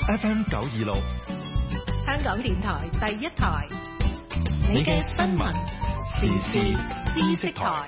FM 926， 香港電台第一台，你嘅新聞時事知識台。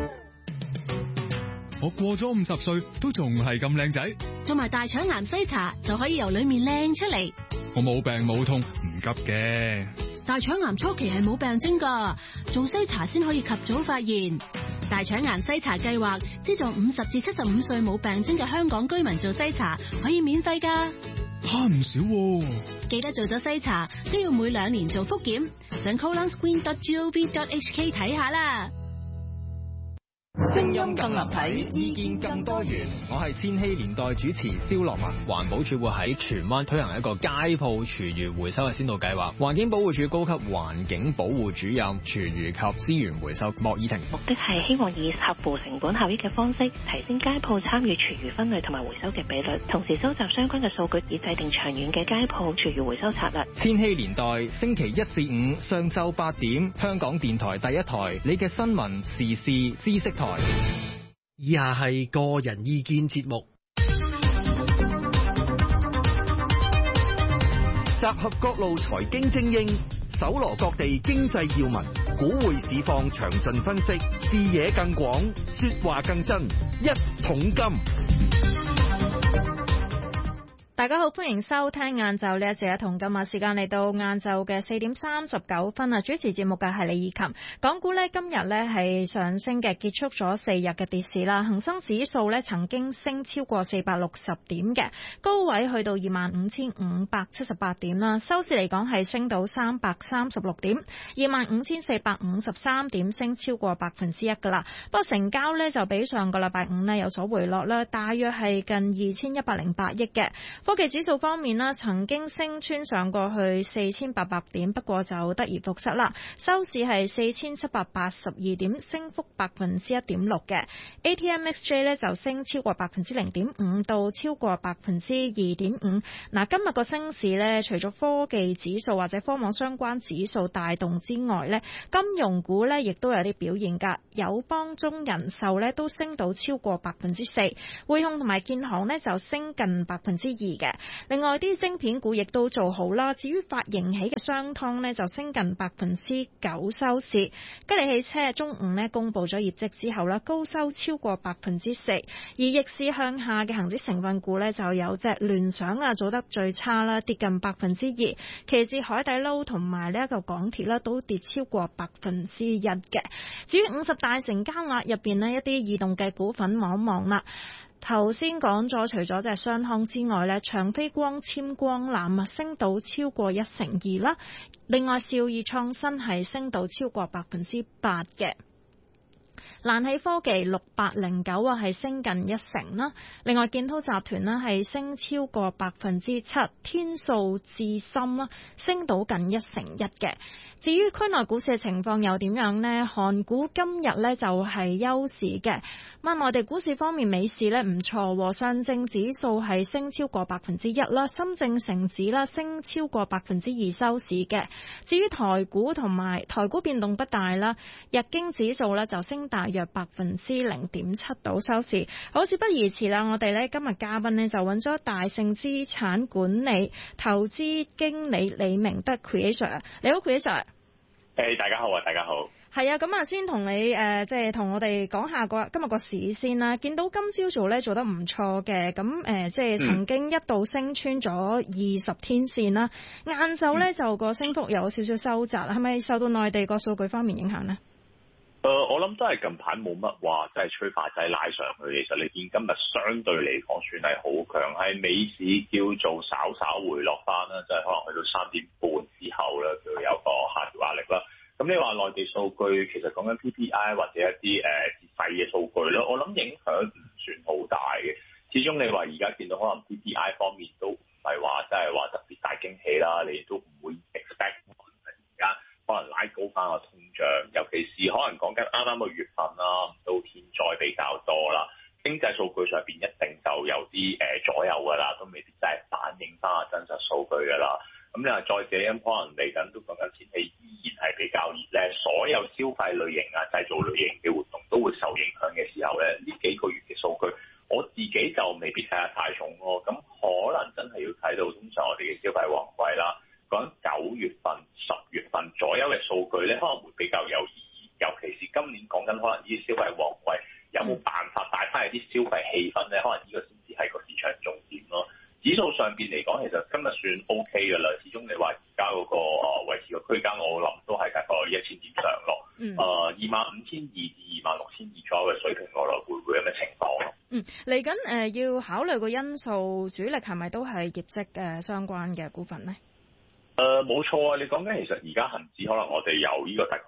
我過咗50歲都仲係咁靚仔， 做埋大腸癌篩查就可以由裏面靚出嚟。 我冇病冇痛，唔急嘅。 大腸癌初期係冇病徵㗎，做篩查先可以及早發現。大腸癌篩查計劃資助50至75歲冇病徵嘅香港居民做篩查，可以免費㗎。 慳唔少喎。 記得做咗篩查都要每2年做複檢，上 colonscreen.gov.hk 睇下啦。 聲音更立體，意見更多元。我係千禧年代主持蕭樂文。環保署會喺荃灣推行一個街鋪廚餘回收嘅先導計劃。環境保護署高級環境保護主任廚餘及資源回收莫以婷。 目的係希望以合乎成本效益嘅方式，提升街鋪參與廚餘分類同埋回收嘅比率，同時收集相關嘅數據，以制定長遠嘅街鋪廚餘回收策略。 千禧年代星期1至5上晝8點，香港電台第一台，你嘅新聞時事知識台。 以下係個人意見節目，集合各路財經精英，搜羅各地經濟要聞，股匯市況詳盡分析，視野更廣，說話更真，一桶金。 大家好，歡迎收聽晏晝呢一節一桶金啊！時間嚟到晏晝嘅4點39分啊！主持節目嘅係李以琴。港股呢，今日呢係上升嘅，結束咗4日嘅跌市啦。恒生指數呢曾經升超過460點嘅，高位去到25,578點啦。收市嚟講係升到336點，25,453點，升超過1%噶啦。不過成交呢就比上個禮拜五呢有所回落啦，大約係近2,108億嘅。科技指數方面啦，曾經升穿上過去4,800點，不過就得而復失啦。收市係4,782點，升幅1.6%嘅。ATMXJ 咧就升超過0.5%到超過2.5%。嗱，今日個升市咧，除咗科技指數或者科網相關指數帶動之外咧，金融股咧亦都有啲表現㗎。友邦、中人壽咧都升到超過4%，匯控同埋建行咧就升近2%。另外啲晶片股亦都做好啦。至於發盈喜嘅商湯呢，就升近9%收市。吉利汽車中午呢公布咗業績之後啦，高收超過4%。而逆市向下嘅恒指成分股呢，就有隻聯想啊做得最差啦，跌近2%。其次海底撈同埋呢一個港鐵啦，都跌超過1%嘅。至於50大成交額入邊呢，一啲異動嘅股份望一望啦。頭先講咗，除咗隻商湯之外咧，長飛光纖光纜啊升到超過2%啦。另外兆易創新係升到超過8%嘅。蘭禧科技609係升近1%啦。另外建滔集團呢係升超過7%，天數智深啦升到近1%嘅。至於區內股市嘅情況又點樣呢？韓股今日呢就係休市嘅。咁內地股市方面，美市呢唔錯，上證指數係升超過1%啦，深證成指啦升超過2%收市嘅。至於台股同埋台股變動不大啦，日經指數呢就升大約0.7%到收市。好，事不宜遲啦，我哋呢今日嘉賓呢就揾咗大盛資產管理投資經理李明德 Creator。你好 Creator。 大家好啊，大家好。 係啊，咁啊，先同你即係同我哋講下今日個市先啦。見到今朝早咧做得唔錯嘅，咁即係曾經一度升穿咗20天線啦。晏晝咧就個升幅有少少收窄，係咪受到內地個數據方面影響呢？ 我諗都係近排冇乜話即係催化劑拉上去。其實你見今日相對嚟講算係好強，係美市叫做稍稍回落翻啦，即係可能去到3點半之後咧，佢有個下調壓力啦。咁你話內地數據其實講緊 PPI 或者一啲細嘅數據咧，我諗影響唔算好大嘅。始終你話而家見到可能 PPI 方面都唔係話即係話特別大驚喜啦，你都唔會 expect 而家可能拉高翻個通脹，尤其是可能講緊啱啱個月份啦，都天災比較多啦，經濟數據上邊一定就有啲左右㗎啦，都未必真係反映翻個真實數據㗎啦。咁你話再者咁可能嚟緊都講緊天氣依然係比較熱咧，所有消費類型啊、製造類型嘅活動都會受影響嘅時候咧，呢幾個月嘅數據我自己就未必睇得太重咯。咁可能真係要睇睇到通常我哋嘅消費旺季啦，講9月份、10月份左右嘅數據咧，可能會比較有意義。尤其是今年講緊可能呢啲消費旺季有冇辦法帶翻嚟啲消費氣氛咧？可能呢個先至係個市場重點咯。指數上邊嚟講，其實今日算 OK 嘅啦。始終你話而家嗰個維持個區間，我諗都係大概1000點上落。25,200至26,200左右嘅水平，我來會有咩情況咯？ 嚟緊要考慮個因素，主力係咪都係業績相關嘅股份咧？ 冇錯啊！你講緊其實而家恆指可能我哋由呢個大概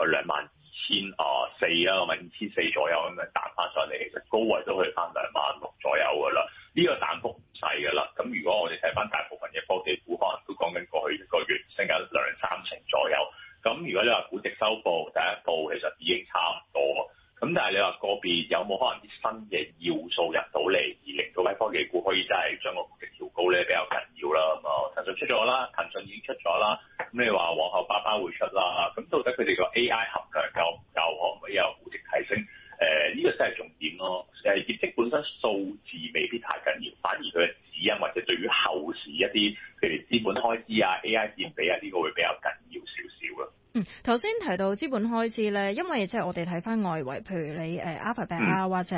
22,400啦，咪2,400左右咁樣彈翻上嚟，其實高位都去翻26,000左右噶啦。呢個彈幅唔細噶啦。咁如果我哋睇翻大部分嘅科技股，可能都講緊過去一個月升緊2-3成左右。咁如果你話估值收報第一步，其實已經差唔多。咁但係你話個別有冇可能啲新嘅要素入到嚟，而令到喺科技股可以真係將個估值調高咧，比較緊要啦。咁騰訊出咗啦，騰訊已經出咗啦。咁你話往後巴巴會出啦。咁到底佢哋個 AI 含量夠唔夠，可唔可以有估值提升？呢個真係重點咯。業績本身數字未必太緊要，反而佢嘅指引或者對於後市一啲譬如資本開支啊、AI 佔比啊，呢個會比較緊要少少咯。 頭先提到資本開支咧，因為即係我哋睇翻外圍，譬如你Alphabet 啊或者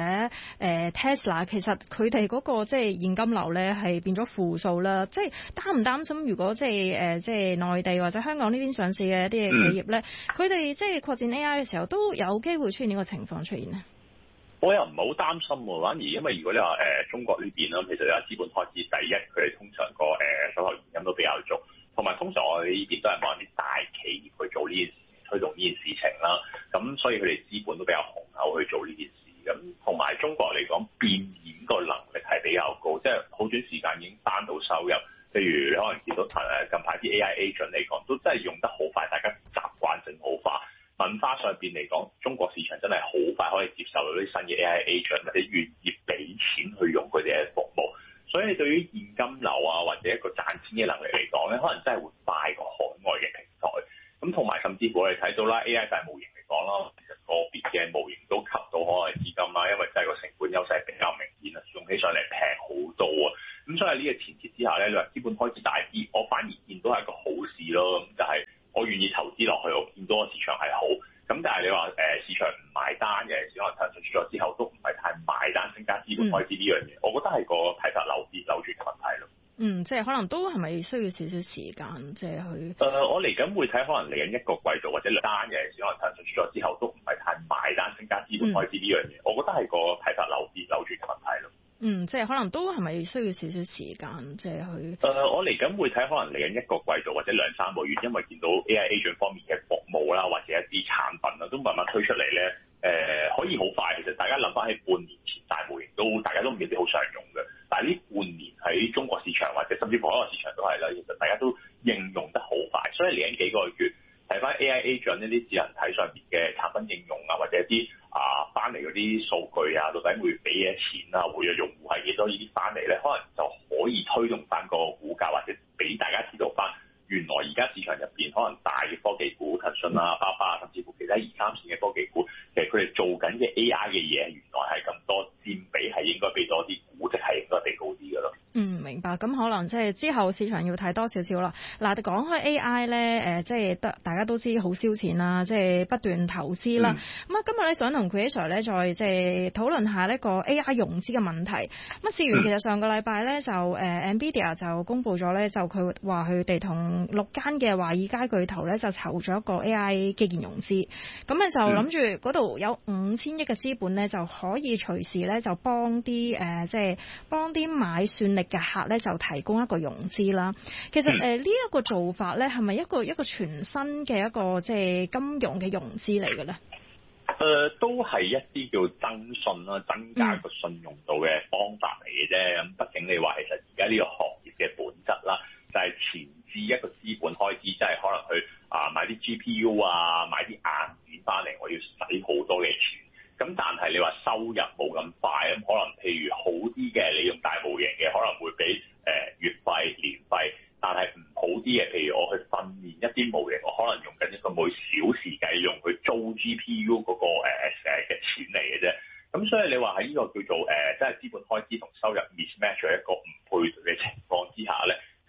Tesla， 其實佢哋嗰個即係現金流咧係變咗負數啦。即係擔唔擔心，如果即係內地或者香港呢邊上市嘅一啲企業咧，佢哋即係擴展 AI 嘅時候，都有機會出現呢個情況出現咧？ 我又唔係好擔心喎，反而因為如果你話中國呢邊啦，其實有資本開支，第一佢哋通常個手頭現金都比較足。同埋通常我哋呢邊都係幫啲大企業去做呢件事，推動呢件事情啦。咁所以佢哋資本都比較雄厚去做呢件事。咁同埋中國嚟講，變現個能力係比較高，即係好短時間已經翻到收入。譬如你可能見到近排啲 AI agent 嚟講，都真係用得好快，大家習慣性好快。文化上邊嚟講，中國市場真係好快可以接受到啲新嘅 AI agent，或者願意俾錢去用佢哋嘅服務。所以對於現金流啊，或者一個賺錢嘅能力嚟講咧，可能真係會快過海外嘅平台。咁同埋甚至乎我哋睇到啦 ，AI 大模型嚟講啦，其實個別嘅模型都吸到海外資金啦，因為真係個成本優勢比較明顯啊，用起上嚟平好多啊。咁所以呢個前提之下咧，你話資本開支大啲，我反而見到係一個好事咯。咁就係我願意投資落去，我見到個市場係好。咁但係你話市場唔買單嘅，可能騰訊出咗之後都唔係太買單，增加資本開支呢樣嘢，我覺得係個睇法扭轉嘅問題咯。 即係可能都係咪需要少少時間，即係去？ 我嚟緊會睇，可能嚟緊一個季度或者兩單嘅，可能騰訊出咗之後都唔係太買單，增加資本開支呢樣嘢，我覺得係個睇法扭轉嘅問題咯。 即係可能都係咪需要少少時間，即係去？ 我嚟緊會睇，可能嚟緊一個季度或者2-3個月，因為見到 AI agent 方面嘅服務啦，或者一啲產品啦，都慢慢推出嚟咧。可以好快。其實大家諗翻起半年前大模型大家都未必好常用嘅，但係呢半年喺中國市場或者甚至乎海外市場都係啦，其實大家都應用得好快。所以嚟緊幾個月睇翻 AI agent 呢啲智能體上邊嘅產品應用啊，或者一啲翻嚟嗰啲數據啊，到底會俾幾多錢啊，活躍用戶係幾多呢啲翻嚟咧，可能就可以推動翻個股價，或者俾大家知道翻原來而家市場入邊可能大嘅科技股，騰訊啊、巴巴，甚至乎其他2-3線嘅科技股，其實佢哋做緊嘅 AI 嘅嘢，原來係咁多，佔比係應該俾多啲，估值係應該俾高啲嘅咯。 明白。咁可能即係之後市場要睇多少少啦。嗱，講開 AI 咧，即係大家都知好燒錢啦，即係不斷投資啦。咁今日咧想同 Chris Sir 咧再即係討論下呢個 AI 融資嘅問題。事緣其實上個禮拜咧就NVIDIA 就公布咗咧，就佢話佢哋同6間嘅華爾街巨頭咧就籌咗一個 AI 基建融資。咁咧就諗住嗰度有5000億嘅資本咧，就可以隨時咧就幫啲即係幫啲買算力嘅客咧就提供一個融資啦。其實呢一個做法咧係咪一個全新嘅一個即係金融嘅融資嚟嘅咧？ 都係一啲叫增信啦，增加個信用度嘅方法嚟嘅啫。咁畢竟你話其實而家呢個行業嘅本質啦，就係前置一個資本開支，即係可能去買啲 GPU 啊，買啲硬件翻嚟，我要使好多嘅錢。咁但係你話收入冇咁快，咁可能譬如好啲嘅，你用大模型嘅可能會俾月費、年費，但係唔好啲嘅，譬如我去訓練一啲模型，我可能用緊一個每小時計用去租 GPU 嗰個嘅錢嚟嘅啫。咁所以你話喺呢個叫做即係資本開支同收入 mismatch 一個唔配對嘅情況之下咧，咁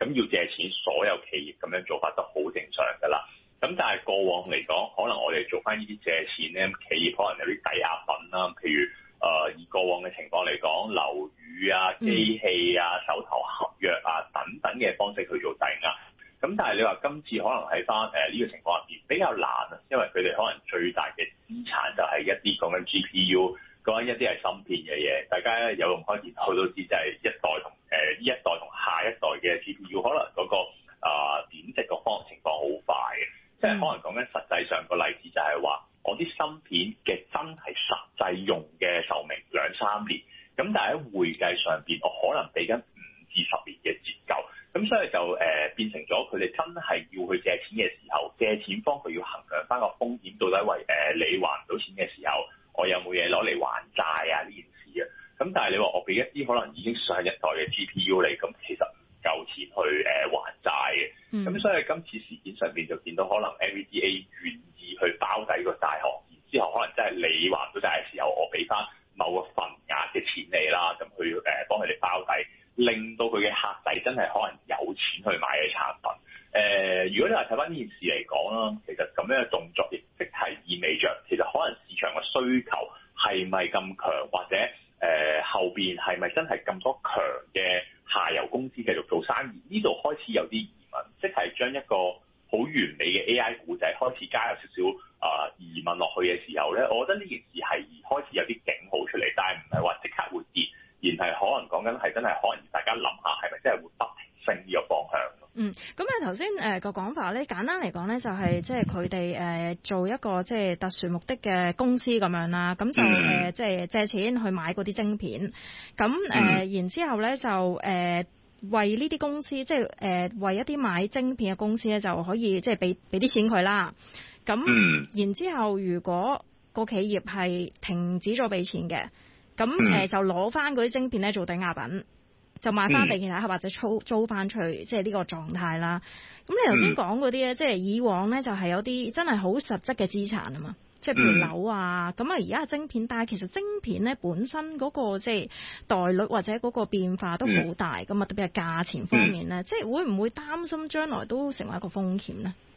要借錢，所有企業咁樣做法都好正常㗎啦。咁但係過往嚟講，可能我哋做翻呢啲借錢咧，企業可能有啲抵押品啦，譬如以過往嘅情況嚟講，樓宇啊、機器啊、手頭合約啊等等嘅方式去做抵押。咁但係你話今次可能喺翻呢個情況入邊比較難啊，因為佢哋可能最大嘅資產就係一啲講緊 GPU， 講緊一啲係芯片嘅嘢。大家有用開電腦都知，就係一代同呢一代同下一代嘅 GPU， 可能嗰個貶值個情況好快嘅。即係可能講緊實際上個例子就係話，我啲芯片嘅真係實際用嘅壽命2-3年，咁但係喺會計上邊，我可能俾緊5至10年嘅折舊，咁所以就變成咗佢哋真係要去借錢嘅時候，借錢方佢要衡量翻個風險，到底為你還唔到錢嘅時候，我有冇嘢攞嚟還債啊呢件事啊？咁但係你話我俾一啲可能已經上一代嘅 GPU 嚟，咁其實夠錢去還債嘅，咁所以今次事件上邊就見到可能 NVDA 願意去包底個債項，然之後可能真係你還到債嘅時候，我俾翻某個份額嘅錢你啦，咁去幫佢哋包底，令到佢嘅客仔真係可能有錢去買嘅產品。如果你話睇翻呢件事嚟講啦，其實咁樣嘅動作亦即係意味着其實可能市場嘅需求係咪咁強，或者後邊係咪真係咁多強嘅下游公司繼續做生意？呢度開始有啲疑問，即係將一個好完美嘅 AI 股仔開始加入少少疑問落去嘅時候咧，我覺得呢件事係開始有啲警號出嚟，但係唔係話即刻會跌，而係可能講緊係真係可能大家諗下係咪真係會不停升呢個方向。 咁啊頭先個講法咧，簡單嚟講咧就係即係佢哋做一個即係特殊目的嘅公司咁樣啦，咁就即係借錢去買嗰啲晶片，咁然之後咧就為呢啲公司即係為一啲買晶片嘅公司咧就可以即係俾啲錢佢啦。咁然之後如果個企業係停止咗俾錢嘅，咁就攞翻嗰啲晶片咧做抵押品，就賣翻俾其他客或者租翻出去，即係呢個狀態啦。咁你頭先講嗰啲咧，即係以往咧就係有啲真係好實質嘅資產啊嘛，即係譬如樓啊。咁啊而家係晶片，但係其實晶片咧本身嗰個即係代率或者嗰個變化都好大噶嘛，特別係價錢方面咧，即係會唔會擔心將來都成為一個風險咧？